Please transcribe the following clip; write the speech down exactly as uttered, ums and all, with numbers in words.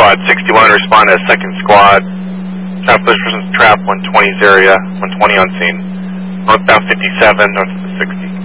Squad sixty-one, respond as second squad. Trap positions trap one twenty's area, one twenty on scene. Northbound fifty-seven, north of the sixty.